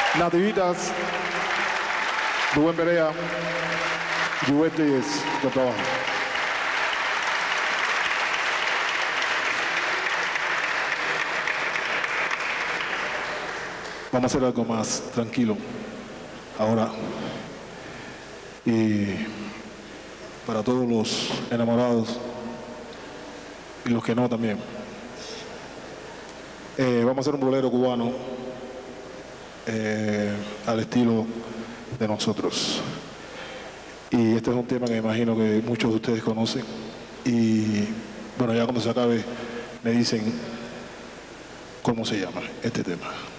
Nativitas, Rubén Perea, Juventus Díez, de trabajo. Vamos a hacer algo más tranquilo ahora. Y para todos los enamorados y los que no también. Vamos a hacer un bolero cubano al estilo de nosotros. Y este es un tema que me imagino que muchos de ustedes conocen. Y bueno, ya cuando se acabe me dicen cómo se llama este tema.